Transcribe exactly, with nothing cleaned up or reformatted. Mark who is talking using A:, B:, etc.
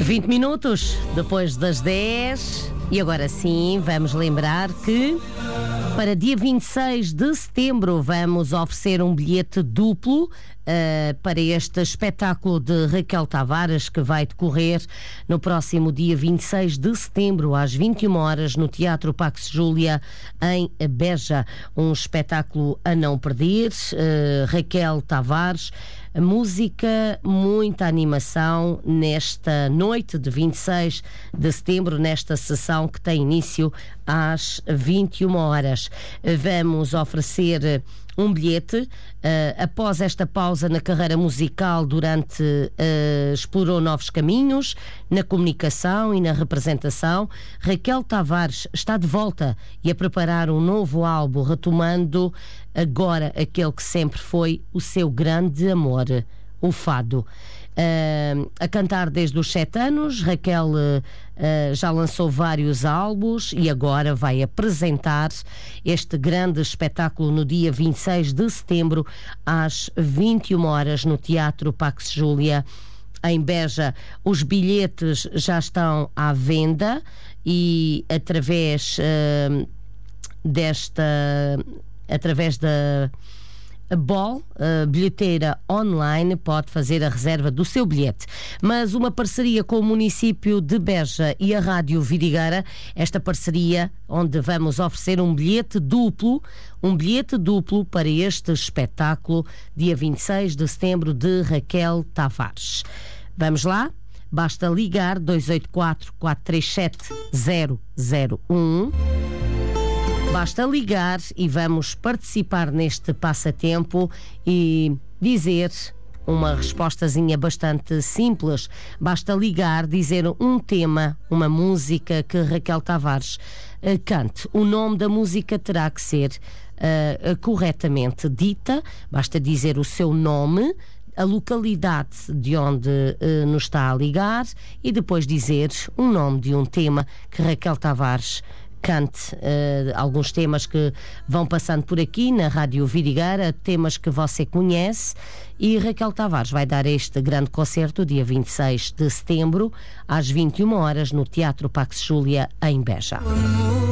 A: vinte minutos depois das dez. E agora sim, vamos lembrar que para dia vinte e seis de setembro vamos oferecer um bilhete duplo uh, para este espetáculo de Raquel Tavares, que vai decorrer no próximo dia vinte e seis de setembro às vinte e uma horas no Teatro Pax Júlia em Beja. Um espetáculo a não perder. uh, Raquel Tavares, música, muita animação nesta noite de vinte e seis de setembro, nesta sessão que tem início às vinte e uma horas. Vamos oferecer um bilhete. Uh, após esta pausa na carreira musical, durante uh, explorou novos caminhos na comunicação e na representação. Raquel Tavares está de volta e a preparar um novo álbum, retomando agora aquele que sempre foi o seu grande amor, o fado. Uh, a cantar desde os sete anos, Raquel uh, já lançou vários álbuns e agora vai apresentar este grande espetáculo no dia vinte e seis de setembro às vinte e uma horas no Teatro Pax Júlia em Beja. Os bilhetes já estão à venda e através uh, desta através da a Bol, a bilheteira online, pode fazer a reserva do seu bilhete. Mas uma parceria com o município de Beja e a Rádio Vidigueira, esta parceria onde vamos oferecer um bilhete duplo, um bilhete duplo para este espetáculo, dia vinte e seis de setembro, de Raquel Tavares. Vamos lá? Basta ligar dois oito quatro, quatro três sete, zero zero um. Basta ligar e vamos participar neste passatempo e dizer uma respostazinha bastante simples. Basta ligar, dizer um tema, uma música que Raquel Tavares uh, cante. O nome da música terá que ser uh, uh, corretamente dita. Basta dizer o seu nome, a localidade de onde uh, nos está a ligar e depois dizer um nome de um tema que Raquel Tavares cante. Uh, alguns temas que vão passando por aqui na Rádio Vidigueira, temas que você conhece, e Raquel Tavares vai dar este grande concerto dia vinte e seis de setembro às vinte e uma horas no Teatro Pax Júlia em Beja.